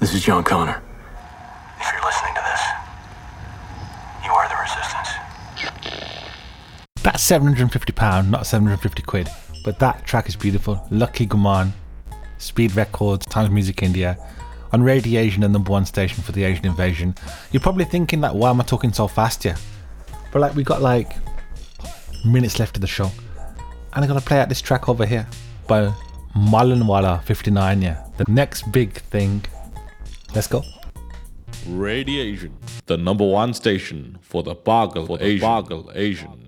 This is John Connor. If you're listening to this, you are the resistance. That's £750, not 750 quid. But that track is beautiful. Lucky Guman, Speed Records, Times Music India, on Radio Asian, the number one station for the Asian invasion. You're probably thinking that, why am I talking so fast here? But like, we got like minutes left of the show. And I'm going to play out this track over here by Malanwala 59, yeah. The next big thing. Let's go. Radio Asian, the number one station for the Bargal Asian.